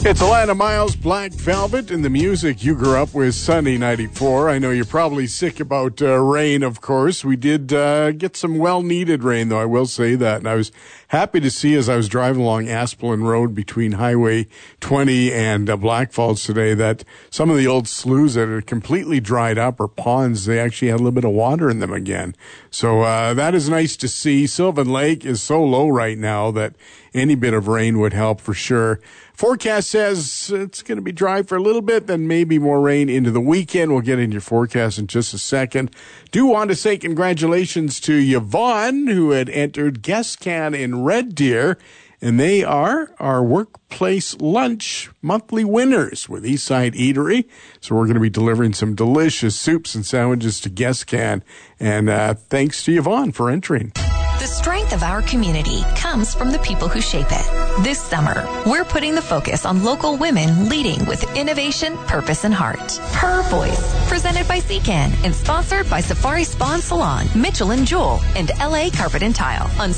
It's Alana Miles, Black Velvet, and the music you grew up with, Sunny 94. I know you're probably sick about rain, of course. We did get some well-needed rain, though, I will say that. And I was happy to see as I was driving along Asplin Road between Highway 20 and Black Falls today that some of the old sloughs that had completely dried up, or ponds, they actually had a little bit of water in them again. So that is nice to see. Sylvan Lake is so low right now that any bit of rain would help for sure. Forecast says it's going to be dry for a little bit, then maybe more rain into the weekend. We'll get into your forecast in just a second. Do want to say congratulations to Yvonne, who had entered Guest Can in Red Deer, and they are our workplace lunch monthly winners with Eastside Eatery. So we're going to be delivering some delicious soups and sandwiches to Guest Can, and thanks to Yvonne for entering. The strength of our community comes from the people who shape it. This summer, we're putting the focus on local women leading with innovation, purpose, and heart. Her Voice, presented by Secan and sponsored by Safari Spa and Salon, Mitchell & Jewel, and LA Carpet and Tile on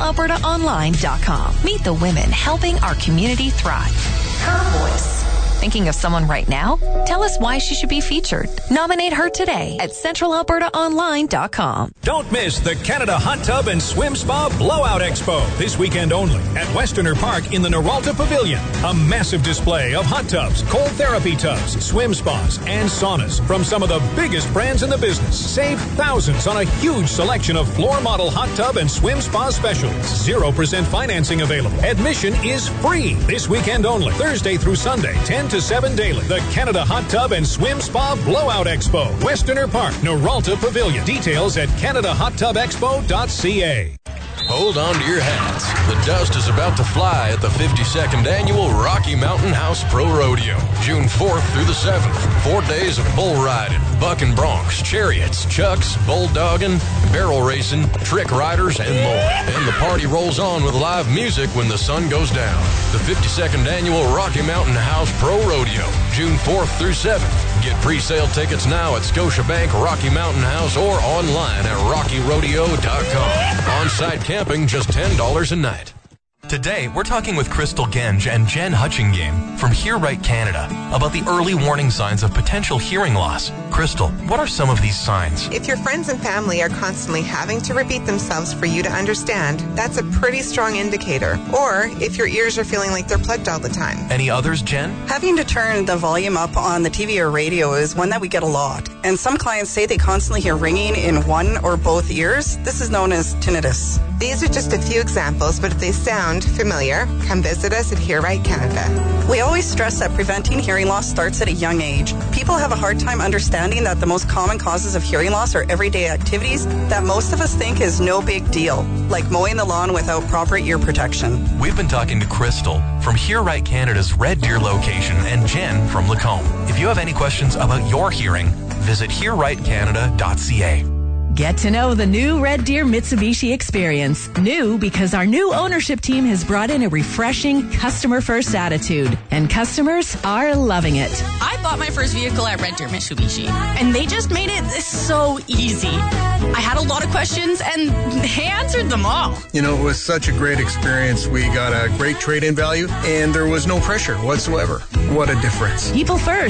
CentralAlbertaOnline.com. Meet the women helping our community thrive. Her Voice. Thinking of someone right now? Tell us why she should be featured. Nominate her today at CentralAlbertaOnline.com. Don't miss the Canada Hot Tub and Swim Spa Blowout Expo this weekend only at Westerner Park in the Noralta Pavilion. A massive display of hot tubs, cold therapy tubs, swim spas, and saunas from some of the biggest brands in the business. Save thousands on a huge selection of floor model hot tub and swim spa specials. 0% financing available. Admission is free this weekend only, Thursday through Sunday, 10 to 7 daily. The Canada Hot Tub and Swim Spa Blowout Expo, Westerner Park, Noralta Pavilion. Details at CanadaHotTubExpo.ca. Hold on to your hats. The dust is about to fly at the 52nd Annual Rocky Mountain House Pro Rodeo. June 4th through the 7th. 4 days of bull riding, bucking broncs, chariots, chucks, bulldogging, barrel racing, trick riders, and more. And the party rolls on with live music when the sun goes down. The 52nd Annual Rocky Mountain House Pro Rodeo. June 4th through 7th. Get pre-sale tickets now at Scotiabank Rocky Mountain House or online at rockyrodeo.com. On-site camping, just $10 a night. Today, we're talking with Crystal Genge and Jen Hutchingame from Hear Right Canada about the early warning signs of potential hearing loss. Crystal, what are some of these signs? If your friends and family are constantly having to repeat themselves for you to understand, that's a pretty strong indicator. Or if your ears are feeling like they're plugged all the time. Any others, Jen? Having to turn the volume up on the TV or radio is one that we get a lot. And some clients say they constantly hear ringing in one or both ears. This is known as tinnitus. These are just a few examples, but if they sound familiar, come visit us at Hear Right Canada. We always stress that preventing hearing loss starts at a young age. People have a hard time understanding that the most common causes of hearing loss are everyday activities that most of us think is no big deal, like mowing the lawn without proper ear protection. We've been talking to Crystal from Hear Right Canada's Red Deer location and Jen from Lacombe. If you have any questions about your hearing, visit hearrightcanada.ca. Get to know the new Red Deer Mitsubishi experience. New because our new ownership team has brought in a refreshing customer-first attitude, and customers are loving it. I bought my first vehicle at Red Deer Mitsubishi, and they just made it so easy. I had a lot of questions, and they answered them all. You know, it was such a great experience. We got a great trade-in value, and there was no pressure whatsoever. What a difference. People first.